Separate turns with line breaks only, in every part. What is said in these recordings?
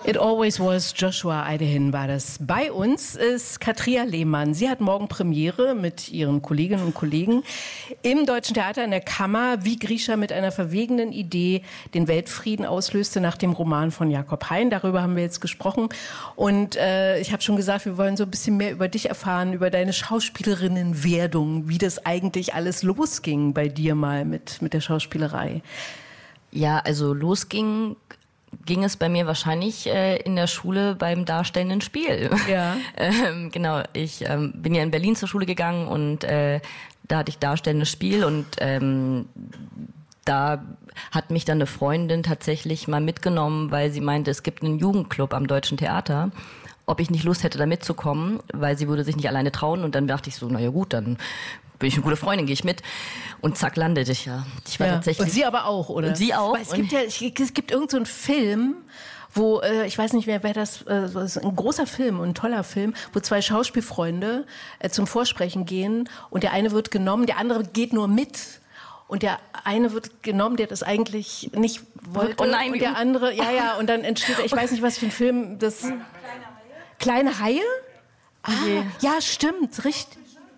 It Always Was, Joshua Eidehin war das. Bei uns ist Katria Lehmann. Sie hat morgen Premiere mit ihren Kolleginnen und Kollegen im Deutschen Theater in der Kammer, wie Grisha mit einer verwegenen Idee den Weltfrieden auslöste nach dem Roman von Jakob Hein. Darüber haben wir jetzt gesprochen. Und ich habe schon gesagt, wir wollen so ein bisschen mehr über dich erfahren, über deine Schauspielerinnenwerdung, wie das eigentlich alles losging bei dir mal mit der Schauspielerei.
Ja, also ging es bei mir wahrscheinlich in der Schule beim darstellenden Spiel.
Ja.
Genau, ich bin ja in Berlin zur Schule gegangen und da hatte ich darstellendes Spiel und da hat mich dann eine Freundin tatsächlich mal mitgenommen, weil sie meinte, es gibt einen Jugendclub am Deutschen Theater, ob ich nicht Lust hätte, da mitzukommen, weil sie würde sich nicht alleine trauen. Und dann dachte ich so, naja gut, dann bin ich eine gute Freundin, gehe ich mit. Und zack, landete ich ja. Ich war tatsächlich.
Und sie aber auch, oder?
Und sie auch.
Weil es gibt irgend so einen Film, wo, ich weiß nicht mehr, wer das ist ein großer Film, ein toller Film, wo zwei Schauspielfreunde zum Vorsprechen gehen und der eine wird genommen, der andere geht nur mit. Und der eine wird genommen, der das eigentlich nicht wollte.
Oh nein.
Und der andere, und dann entsteht, ich weiß nicht, was für ein Film das. Kleine Haie? Ah, ja, stimmt, richtig.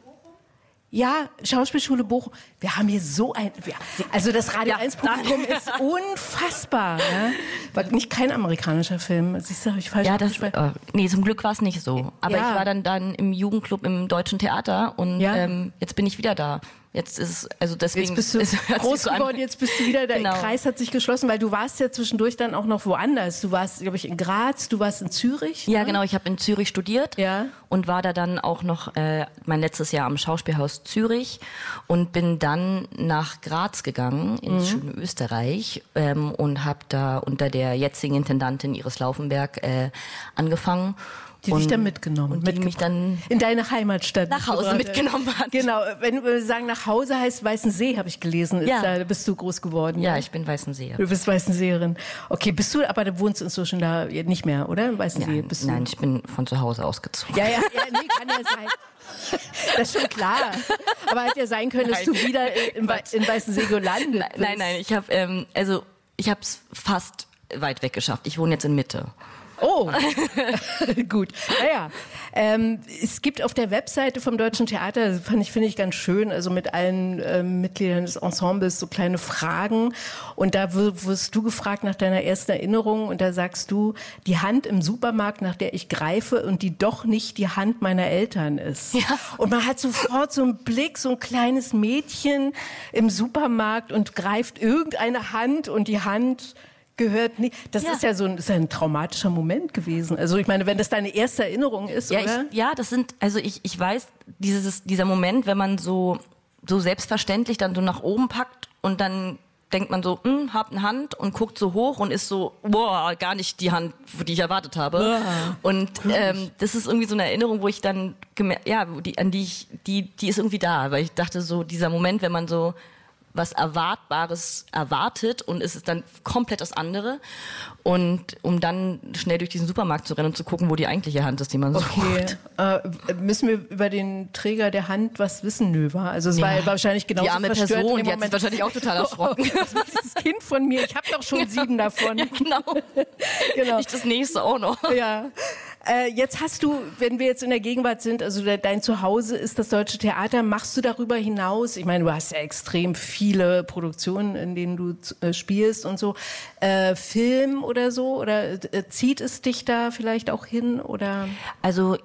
Ja, Schauspielschule Bochum. Wir haben hier so ein... Also das Radio 1-Publikum ist unfassbar. Ja? War nicht kein amerikanischer Film. Siehst du, habe ich falsch gesagt?
Nee, zum Glück war es nicht so. Aber ich war dann im Jugendclub im Deutschen Theater und jetzt bin ich wieder da. Jetzt ist es, also deswegen.
Jetzt bist du groß geworden, jetzt bist du wieder, der Kreis hat sich geschlossen, weil du warst ja zwischendurch dann auch noch woanders. Du warst, glaube ich, in Graz, du warst in Zürich.
Ja, genau, ich habe in Zürich studiert und war da dann auch noch mein letztes Jahr am Schauspielhaus Zürich und bin dann nach Graz gegangen, ins schöne Österreich und habe da unter der jetzigen Intendantin Iris Laufenberg angefangen.
Die dich dann mitgenommen.
Und die mich dann
in deine Heimatstadt
nach Hause mitgenommen hat.
Genau, wenn wir sagen nach Hause heißt Weißensee, habe ich gelesen. Da bist du groß geworden.
Ja, ich bin Weißenseerin.
Du bist Weißenseerin. Okay, aber du wohnst inzwischen da nicht mehr, oder? Weißensee?
Nein, ich bin von zu Hause ausgezogen.
Ja, nee, kann ja sein. Das ist schon klar. Aber hätte ja sein können, dass du wieder in Weißensee gelandet bist.
Nein, ich habe ich habe es fast weit weg geschafft. Ich wohne jetzt in Mitte.
Oh, gut. Naja, es gibt auf der Webseite vom Deutschen Theater, finde ich ganz schön, also mit allen Mitgliedern des Ensembles so kleine Fragen. Und da wirst du gefragt nach deiner ersten Erinnerung und da sagst du, die Hand im Supermarkt, nach der ich greife und die doch nicht die Hand meiner Eltern ist. Ja. Und man hat sofort so einen Blick, so ein kleines Mädchen im Supermarkt und greift irgendeine Hand und die Hand gehört nicht. Das ist ja ist ein traumatischer Moment gewesen. Also ich meine, wenn das deine erste Erinnerung ist, oder?
Ich weiß, dieser Moment, wenn man so selbstverständlich dann so nach oben packt und dann denkt man so, hab eine Hand und guckt so hoch und ist so, boah, gar nicht die Hand, die ich erwartet habe. Ja. Und das ist irgendwie so eine Erinnerung, wo ich dann die ist irgendwie da, weil ich dachte so, dieser Moment, wenn man so was Erwartbares erwartet und es ist dann komplett das andere. Und um dann schnell durch diesen Supermarkt zu rennen und zu gucken, wo die eigentliche Hand ist, die man sucht.
Müssen wir über den Träger der Hand was wissen? Nö, war? Also es war wahrscheinlich genauso verstört. Die arme
Person, die hat sich wahrscheinlich auch total erschrocken.
Das ist dieses Kind von mir. Ich habe doch schon 7 davon.
Ja, genau. Ich das nächste auch noch.
Ja. Jetzt hast du, wenn wir jetzt in der Gegenwart sind, also dein Zuhause ist das Deutsche Theater, machst du darüber hinaus, ich meine, du hast ja extrem viele Produktionen, in denen du spielst und so, Film oder so, oder zieht es dich da vielleicht auch hin, oder?
Also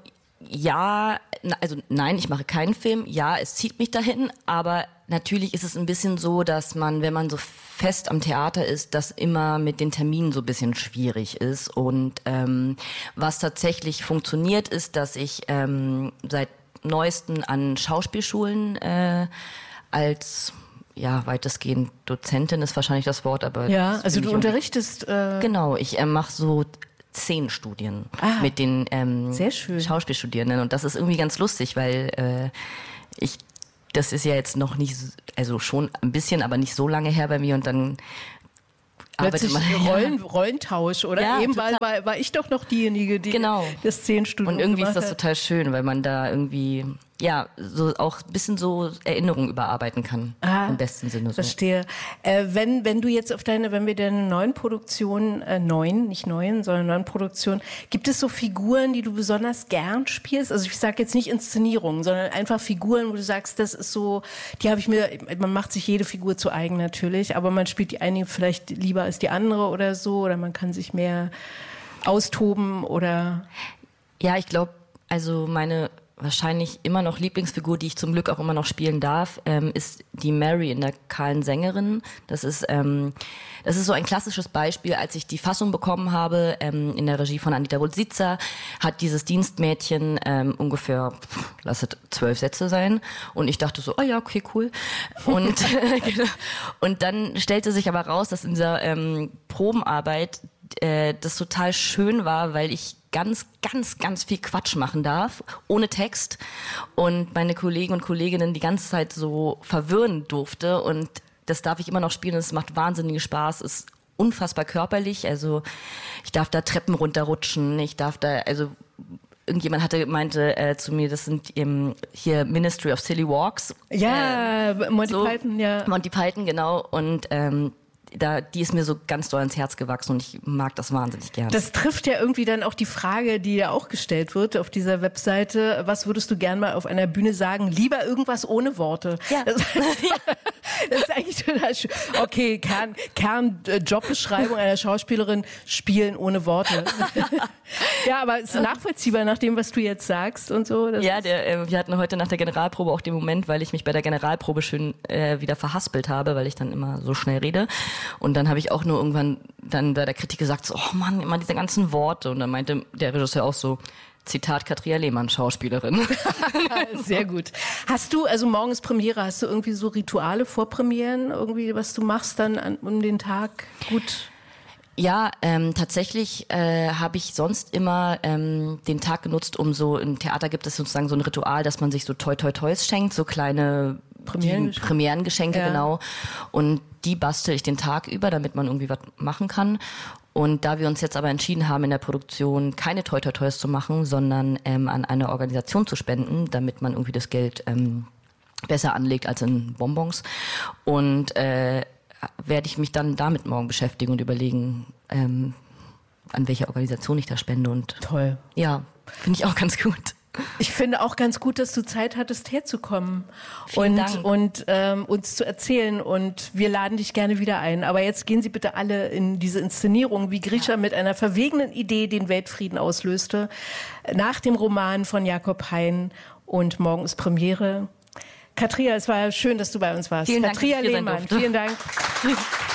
nein, ich mache keinen Film, es zieht mich dahin, aber natürlich ist es ein bisschen so, dass man, wenn man so fest am Theater ist, das immer mit den Terminen so ein bisschen schwierig ist. Und was tatsächlich funktioniert, ist, dass ich seit neuestem an Schauspielschulen als weitestgehend Dozentin ist wahrscheinlich das Wort, aber
also du unterrichtest.
Genau, ich mache so 10 Studien mit den Schauspielstudierenden und das ist irgendwie ganz lustig, weil das ist ja jetzt noch nicht, also schon ein bisschen, aber nicht so lange her bei mir und dann
arbeitet man Rollentausch, oder? Ja, eben war ich doch noch diejenige, die das 10 Stunden
und irgendwie ist das total schön, weil man da irgendwie so auch ein bisschen so Erinnerungen überarbeiten kann. Im besten Sinne so.
Verstehe. Wenn du jetzt wenn wir deine neuen Produktionen, nicht neuen, sondern neuen Produktionen, gibt es so Figuren, die du besonders gern spielst? Also ich sage jetzt nicht Inszenierungen, sondern einfach Figuren, wo du sagst, das ist so, man macht sich jede Figur zu eigen natürlich, aber man spielt die eine vielleicht lieber als die andere oder so, oder man kann sich mehr austoben oder...
Ja, ich glaube, also meine wahrscheinlich immer noch Lieblingsfigur, die ich zum Glück auch immer noch spielen darf, ist die Mary in der Kahlen Sängerin. Das ist so ein klassisches Beispiel, als ich die Fassung bekommen habe, in der Regie von Anita Wulsitzer, hat dieses Dienstmädchen ungefähr, lass es 12 Sätze sein. Und ich dachte so, oh ja, okay, cool. Und, und dann stellte sich aber raus, dass in dieser Probenarbeit das total schön war, weil ich ganz, ganz, ganz viel Quatsch machen darf, ohne Text. Und meine Kollegen und Kolleginnen die ganze Zeit so verwirren durfte. Und das darf ich immer noch spielen. Es macht wahnsinnigen Spaß. Es ist unfassbar körperlich. Also ich darf da Treppen runterrutschen. Irgendjemand meinte zu mir, das sind hier Ministry of Silly Walks.
Ja, Monty Python, ja.
Monty Python, genau. Und die ist mir so ganz doll ins Herz gewachsen und ich mag das wahnsinnig gerne.
Das trifft ja irgendwie dann auch die Frage, die ja auch gestellt wird auf dieser Webseite. Was würdest du gern mal auf einer Bühne sagen? Lieber irgendwas ohne Worte.
Ja.
Das ist eigentlich total schön. Okay, Jobbeschreibung einer Schauspielerin, spielen ohne Worte. Ja, aber es ist nachvollziehbar nach dem, was du jetzt sagst und so.
Ja, wir hatten heute nach der Generalprobe auch den Moment, weil ich mich bei der Generalprobe schön wieder verhaspelt habe, weil ich dann immer so schnell rede. Und dann habe ich auch nur irgendwann dann bei der Kritik gesagt, so, oh Mann, immer diese ganzen Worte. Und dann meinte der Regisseur auch so, Zitat Katria Lehmann, Schauspielerin.
Sehr gut. Morgen ist Premiere, hast du irgendwie so Rituale vor Premieren, irgendwie, was du machst dann um den Tag? Gut.
Ja, tatsächlich habe ich sonst immer den Tag genutzt, im Theater gibt es sozusagen so ein Ritual, dass man sich so Toi-Toi-Toys schenkt, so kleine Premierengeschenke, ja. Genau. Und die bastel ich den Tag über, damit man irgendwie was machen kann. Und da wir uns jetzt aber entschieden haben, in der Produktion keine Toi-Toi-Toys zu machen, sondern an eine Organisation zu spenden, damit man irgendwie das Geld besser anlegt als in Bonbons. Und werde ich mich dann damit morgen beschäftigen und überlegen, an welche Organisation ich da spende. Und
toll.
Ja, finde ich auch ganz gut.
Ich finde auch ganz gut, dass du Zeit hattest, herzukommen und uns zu erzählen. Und wir laden dich gerne wieder ein. Aber jetzt gehen Sie bitte alle in diese Inszenierung, wie Grisha mit einer verwegenen Idee den Weltfrieden auslöste, nach dem Roman von Jakob Hein. Und morgen ist Premiere. Katria, es war schön, dass du bei uns warst.
Vielen Dank,
Katria Lehmann, vielen Dank.